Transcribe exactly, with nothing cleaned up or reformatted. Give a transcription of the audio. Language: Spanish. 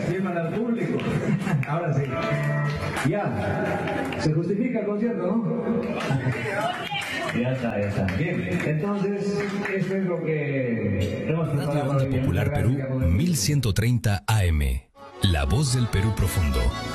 firman al público. Ahora sí. Ya. Se justifica el concierto, ¿no? Ya está, ya está. Bien, entonces, eso es lo que hemos preparado. Radio Onda Popular Perú, mil ciento treinta A M. La voz del Perú profundo.